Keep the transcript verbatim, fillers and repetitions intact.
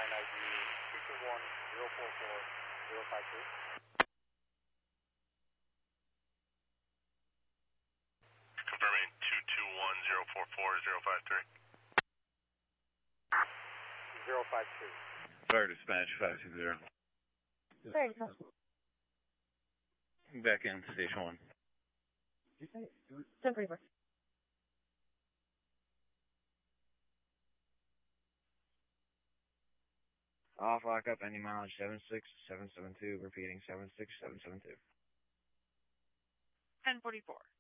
I D two two one zero four four zero five three. Confirming two two one zero four four zero five three. zero five two. Fire dispatch five two zero. Sorry, Back in station one. ten forty-four. Off lockup, any mileage seven six seven seven two, repeating seven six seven seven two. ten forty-four.